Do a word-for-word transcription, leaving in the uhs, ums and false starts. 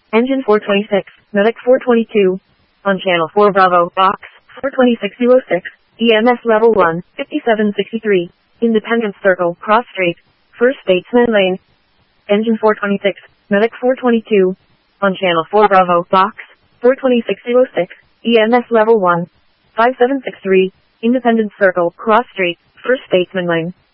Engine four twenty-six, Medic four twenty-two. On channel four Bravo, box four twenty-six oh six, E M S level one, fifty-seven sixty-three. Independence Circle, Cross Street, First Statesman Lane. Engine four twenty-six, Medic four twenty-two. On channel four Bravo, box four twenty-six oh six, E M S level one, five seven six three. Independence Circle, Cross Street, First Statesman Lane.